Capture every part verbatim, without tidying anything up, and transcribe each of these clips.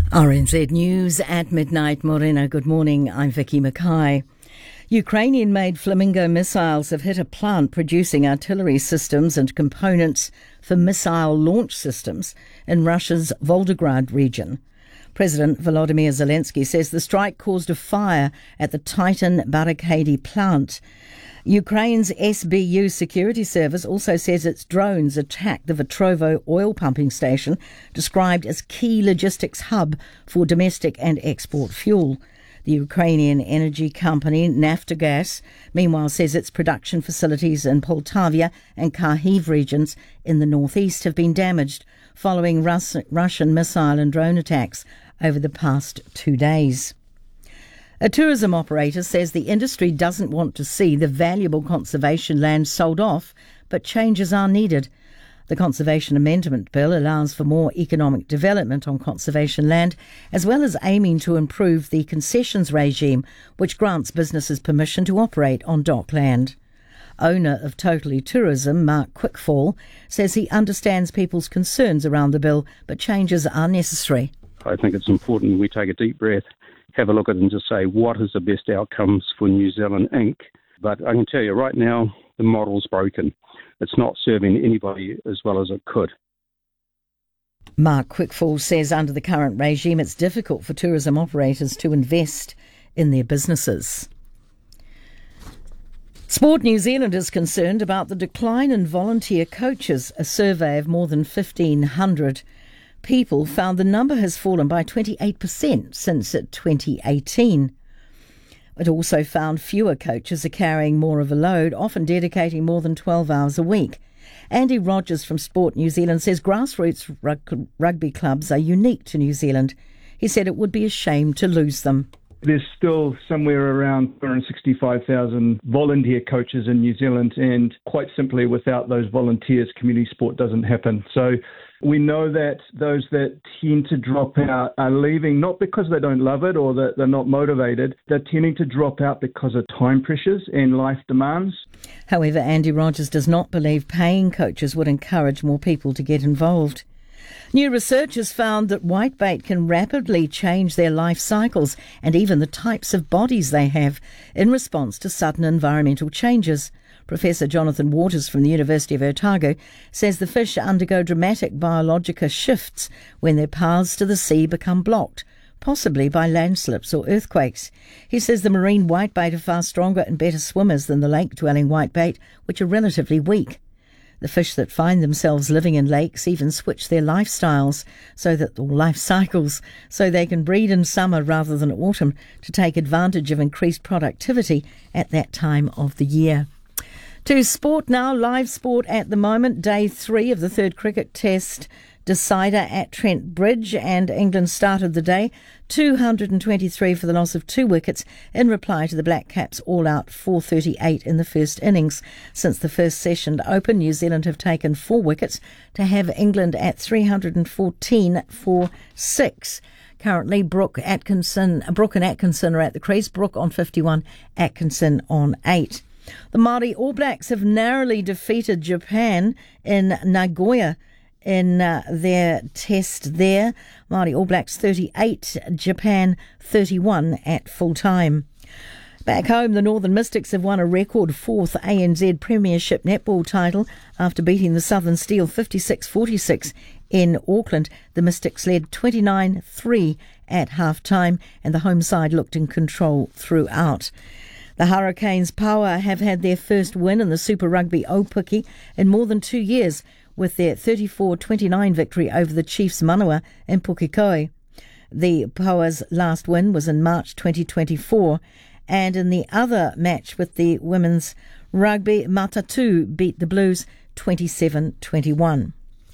R N Z News at midnight. Morena, good morning. I'm Vicky Mackay. Ukrainian-made Flamingo missiles have hit a plant producing artillery systems and components for missile launch systems in Russia's Volgograd region. President Volodymyr Zelensky says the strike caused a fire at the Titan Barakady plant. Ukraine's S B U security service also says its drones attacked the Vetrovo oil pumping station, described as key logistics hub for domestic and export fuel. The Ukrainian energy company Naftogaz, meanwhile, says its production facilities in Poltava and Kharkiv regions in the northeast have been damaged following Rus- Russian missile and drone attacks over the past two days. A tourism operator says the industry doesn't want to see the valuable conservation land sold off, but changes are needed. The Conservation Amendment Bill allows for more economic development on conservation land, as well as aiming to improve the concessions regime, which grants businesses permission to operate on dockland. Owner of Totally Tourism, Mark Quickfall, says he understands people's concerns around the bill, but changes are necessary. I think it's important we take a deep breath, have a look at it and just say what is the best outcomes for New Zealand Incorporated. But I can tell you right now, the model's broken. It's not serving anybody as well as it could. Mark Quickfall says under the current regime, it's difficult for tourism operators to invest in their businesses. Sport New Zealand is concerned about the decline in volunteer coaches. A survey of more than fifteen hundred people found the number has fallen by twenty-eight percent since twenty eighteen. It also found fewer coaches are carrying more of a load, often dedicating more than twelve hours a week. Andy Rogers from Sport New Zealand says grassroots rug- rugby clubs are unique to New Zealand. He said it would be a shame to lose them. There's still somewhere around two hundred sixty-five thousand volunteer coaches in New Zealand, and quite simply, without those volunteers, community sport doesn't happen. So we know that those that tend to drop out are leaving not because they don't love it or that they're not motivated. They're tending to drop out because of time pressures and life demands. However, Andy Rogers does not believe paying coaches would encourage more people to get involved. New research has found that whitebait can rapidly change their life cycles and even the types of bodies they have in response to sudden environmental changes. Professor Jonathan Waters from the University of Otago says the fish undergo dramatic biological shifts when their paths to the sea become blocked, possibly by landslips or earthquakes. He says the marine whitebait are far stronger and better swimmers than the lake-dwelling whitebait, which are relatively weak. The fish that find themselves living in lakes even switch their lifestyles so that, or life cycles, so they can breed in summer rather than autumn to take advantage of increased productivity at that time of the year. To sport now, live sport at the moment, day three of the third cricket test decider at Trent Bridge, and England started the day two hundred twenty-three for the loss of two wickets in reply to the Black Caps all-out four thirty-eight in the first innings. Since the first session open, New Zealand have taken four wickets to have England at three hundred fourteen for six. Currently, Brooke Atkinson, Brooke and Atkinson are at the crease. Brooke on fifty-one, Atkinson on eight. The Māori All Blacks have narrowly defeated Japan in Nagoya in uh, their test there. Māori All Blacks thirty-eight, Japan thirty-one at full time. Back home, the Northern Mystics have won a record fourth A N Z Premiership netball title after beating the Southern Steel fifty-six forty-six in Auckland. The Mystics led twenty-nine three at half-time, and the home side looked in control throughout. The Hurricanes Power have had their first win in the Super Rugby Aupiki in more than two years with their thirty-four twenty-nine victory over the Chiefs Manawa in Pukekohe. The Power's last win was in March twenty twenty-four, and in the other match with the women's rugby, Matatu beat the Blues twenty-seven twenty-one.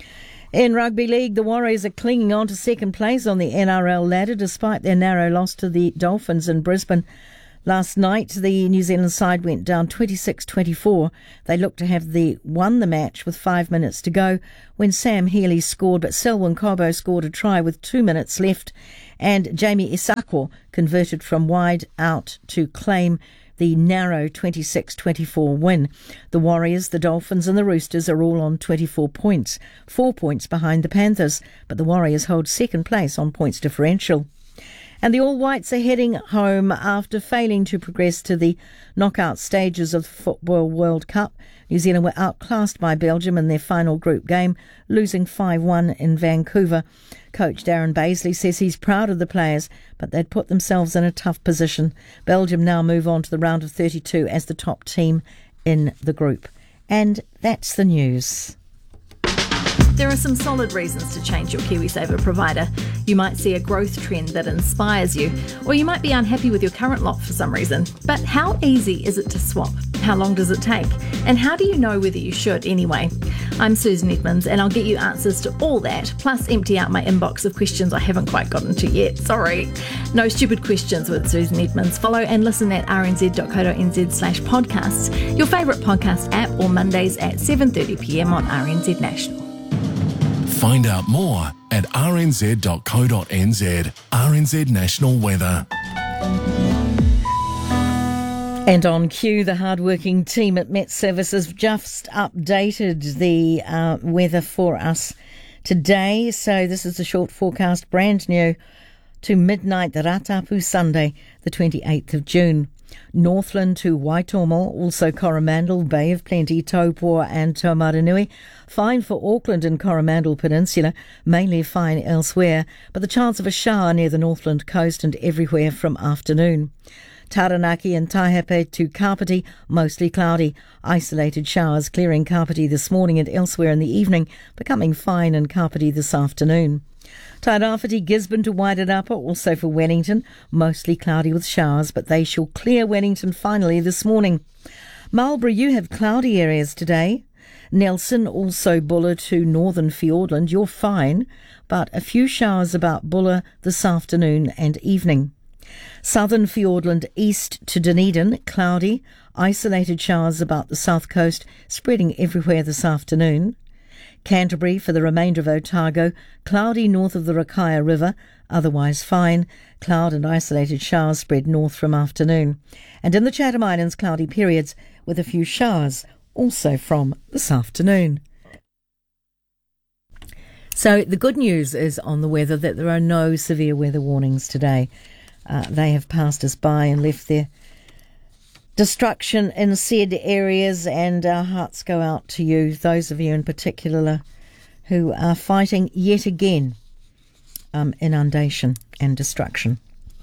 In Rugby League, the Warriors are clinging on to second place on the N R L ladder despite their narrow loss to the Dolphins in Brisbane. Last night, the New Zealand side went down twenty-six twenty-four. They looked to have the won the match with five minutes to go when Sam Healy scored, but Selwyn Cobo scored a try with two minutes left, and Jamie Isako converted from wide out to claim the narrow twenty-six twenty-four win. The Warriors, the Dolphins and the Roosters are all on twenty-four points, four points behind the Panthers, but the Warriors hold second place on points differential. And the All Whites are heading home after failing to progress to the knockout stages of the Football World Cup. New Zealand were outclassed by Belgium in their final group game, losing five one in Vancouver. Coach Darren Baisley says he's proud of the players, but they'd put themselves in a tough position. Belgium now move on to the round of thirty-two as the top team in the group. And that's the news. There are some solid reasons to change your KiwiSaver provider. You might see a growth trend that inspires you, or you might be unhappy with your current lot for some reason. But how easy is it to swap? How long does it take? And how do you know whether you should anyway? I'm Susan Edmonds, and I'll get you answers to all that, plus empty out my inbox of questions I haven't quite gotten to yet. Sorry. No stupid questions with Susan Edmonds. Follow and listen at rnz.co.nz slash podcasts, your favourite podcast app, or Mondays at seven thirty p m on R N Z National. Find out more at r n z dot co dot n z. R N Z National Weather. And on cue, the hard-working team at Met Services just updated the uh, weather for us today. So this is a short forecast, brand new to midnight, the Ratapu Sunday, the twenty-eighth of June. Northland to Waitomo, also Coromandel, Bay of Plenty, Taupo and Taumaranui. Fine for Auckland and Coromandel Peninsula, mainly fine elsewhere, but the chance of a shower near the Northland coast and everywhere from afternoon. Taranaki and Taihape to Kapiti, mostly cloudy. Isolated showers clearing Kapiti this morning and elsewhere in the evening, becoming fine in Kapiti this afternoon. Tairāwhiti, Gisborne to Wairarapa, also for Wellington, mostly cloudy with showers, but they shall clear Wellington finally this morning. Marlborough, you have cloudy areas today. Nelson, also Buller to Northern Fiordland, you're fine, but a few showers about Buller this afternoon and evening. Southern Fiordland east to Dunedin, cloudy, isolated showers about the south coast, spreading everywhere this afternoon. Canterbury for the remainder of Otago, cloudy north of the Rakaia River, otherwise fine, cloud and isolated showers spread north from afternoon. And in the Chatham Islands, cloudy periods with a few showers, also from this afternoon. So the good news is on the weather that there are no severe weather warnings today. Uh, they have passed us by and left their destruction in said areas, and our hearts go out to you, those of you in particular who are fighting yet again um, inundation and destruction.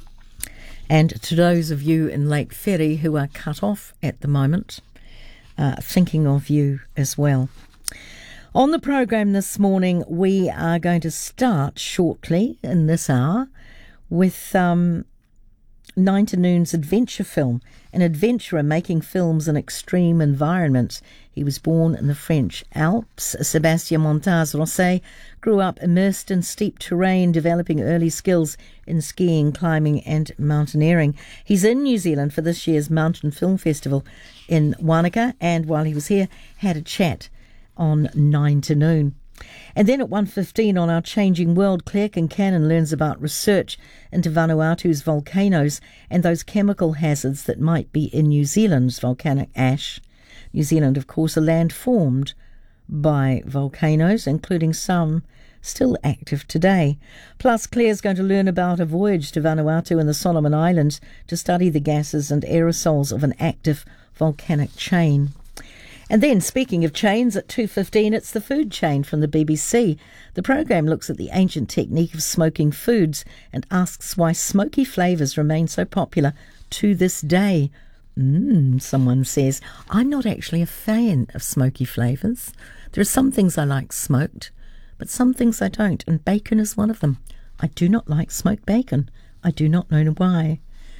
And to those of you in Lake Ferry who are cut off at the moment, uh, thinking of you as well. On the program this morning, we are going to start shortly in this hour with um, Nine to Noon's adventure film, an adventurer making films in extreme environments. He was born in the French Alps. Sébastien Montaz-Rosset grew up immersed in steep terrain, developing early skills in skiing, climbing and mountaineering. He's in New Zealand for this year's Mountain Film Festival in Wanaka, and while he was here, had a chat on Nine to Noon. And then at one fifteen on Our Changing World, Claire Kincannon learns about research into Vanuatu's volcanoes and those chemical hazards that might be in New Zealand's volcanic ash. New Zealand, of course, a land formed by volcanoes, including some still active today. Plus, Claire's going to learn about a voyage to Vanuatu and the Solomon Islands to study the gases and aerosols of an active volcanic chain. And then, speaking of chains, at two fifteen, it's the food chain from the B B C. The programme looks at the ancient technique of smoking foods and asks why smoky flavours remain so popular to this day. Mmm, someone says, I'm not actually a fan of smoky flavours. There are some things I like smoked, but some things I don't, and bacon is one of them. I do not like smoked bacon. I do not know why.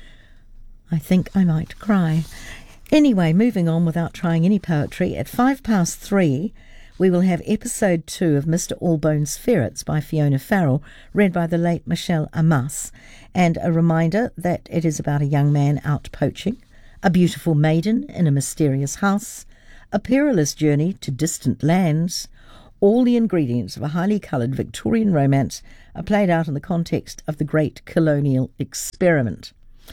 I think I might cry. Anyway, moving on without trying any poetry, at five past three, we will have episode two of Mister Allbones' Ferrets by Fiona Farrell, read by the late Michelle Amas, and a reminder that it is about a young man out poaching, a beautiful maiden in a mysterious house, a perilous journey to distant lands. All the ingredients of a highly coloured Victorian romance are played out in the context of the great colonial experiment.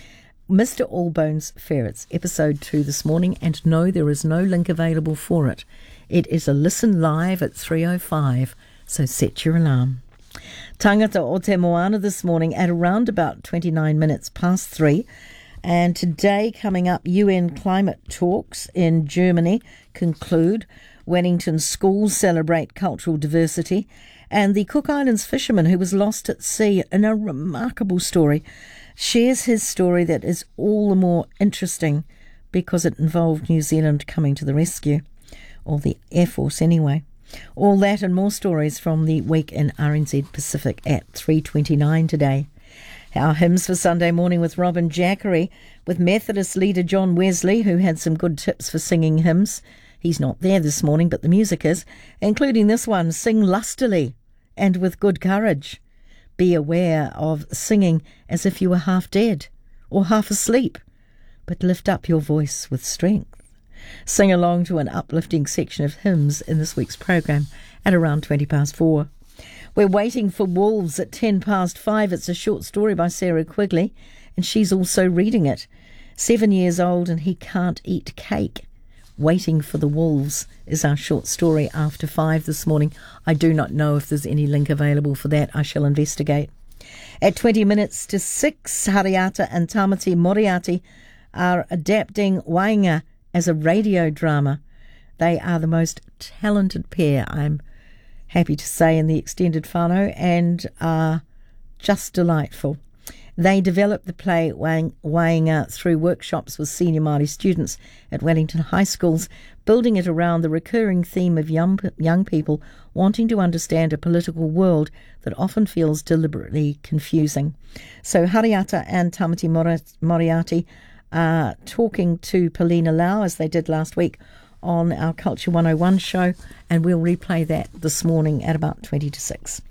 Mister Allbones Ferrets, episode two this morning, and no, there is no link available for it. It is a listen live at three oh five, so set your alarm. Tangata o Te Moana this morning at around about twenty-nine minutes past three. And today, coming up, U N climate talks in Germany conclude. Wellington schools celebrate cultural diversity. And the Cook Islands fisherman who was lost at sea in a remarkable story shares his story that is all the more interesting because it involved New Zealand coming to the rescue, or the Air Force anyway. All that and more stories from the week in R N Z Pacific at three twenty-nine today. Our hymns for Sunday morning with Robin Jackery, with Methodist leader John Wesley, who had some good tips for singing hymns. He's not there this morning, but the music is, including this one, Sing Lustily and with Good Courage. Be aware of singing as if you were half dead or half asleep, but lift up your voice with strength. Sing along to an uplifting section of hymns in this week's program at around twenty past four. We're waiting for Wolves at ten past five. It's a short story by Sarah Quigley, and she's also reading it. Seven years old and he can't eat cake. Waiting for the Wolves is our short story after five this morning. I do not know if there's any link available for that. I shall investigate. At twenty minutes to six, Hariata and Tamati Moriarty are adapting Wainga as a radio drama. They are the most talented pair, I'm happy to say, in the extended whānau, and are just delightful. They developed the play Wainga through workshops with senior Māori students at Wellington High Schools, building it around the recurring theme of young, young people wanting to understand a political world that often feels deliberately confusing. So Hariata and Tamati Moriarty are talking to Paulina Lau, as they did last week, on our Culture one oh one show, and we'll replay that this morning at about twenty to six.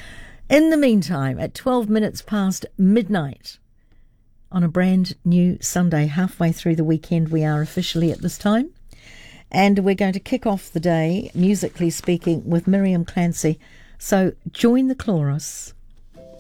In the meantime, at twelve minutes past midnight, on a brand new Sunday, halfway through the weekend we are officially at this time, and we're going to kick off the day, musically speaking, with Miriam Clancy. So join the chorus.